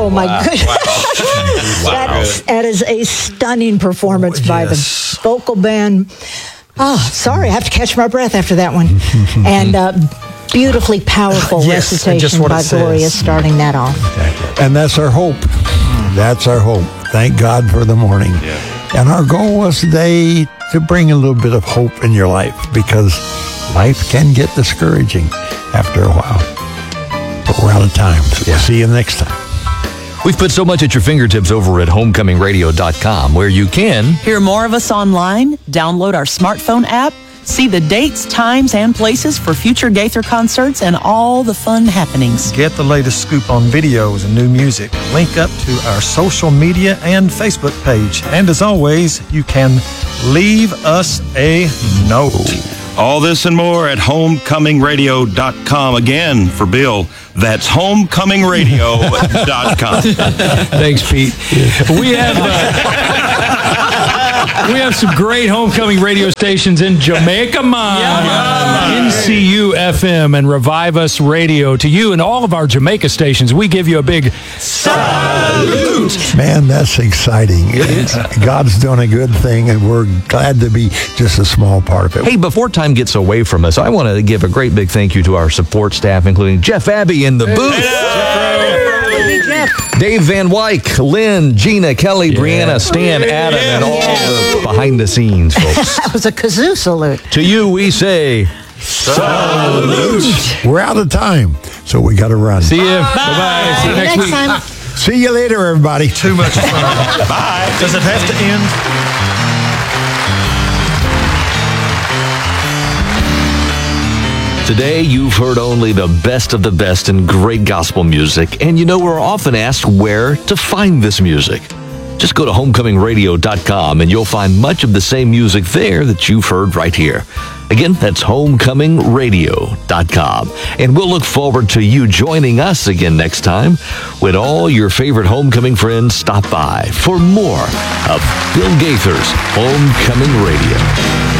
Oh, my goodness. Wow. That is a stunning performance by the vocal band. Oh, sorry, I have to catch my breath after that one. And beautifully powerful recitation by Gloria starting that off. Exactly. And that's our hope. That's our hope. Thank God for the morning. Yeah. And our goal was today to bring a little bit of hope in your life, because life can get discouraging after a while. But we're out of time, so we'll see you next time. We've put so much at your fingertips over at homecomingradio.com, where you can hear more of us online, download our smartphone app, see the dates, times, and places for future Gaither concerts, and all the fun happenings. Get the latest scoop on videos and new music. Link up to our social media and Facebook page. And as always, you can leave us a note. All this and more at homecomingradio.com. Again, for Bill, that's homecomingradio.com. Thanks, Pete. We have some great homecoming radio stations in Jamaica, NCU FM and Revive Us Radio. To you and all of our Jamaica stations, we give you a big salute. Man, that's exciting. It is. God's done a good thing, and we're glad to be just a small part of it. Hey, before time gets away from us, I want to give a great big thank you to our support staff, including Jeff Abbey in the booth. Dave Van Wyk, Lynn, Gina, Kelly, Brianna, Stan, Adam, and all the behind the scenes folks. That was a kazoo salute. To you, we say salute. We're out of time, so we got to run. See you. Bye-bye. See you next week. Time. See you later, everybody. Too much fun. Bye. Does it have to end? Today, you've heard only the best of the best in great gospel music, and you know we're often asked where to find this music. Just go to homecomingradio.com and you'll find much of the same music there that you've heard right here. Again, that's homecomingradio.com. And we'll look forward to you joining us again next time when all your favorite homecoming friends stop by for more of Bill Gaither's Homecoming Radio.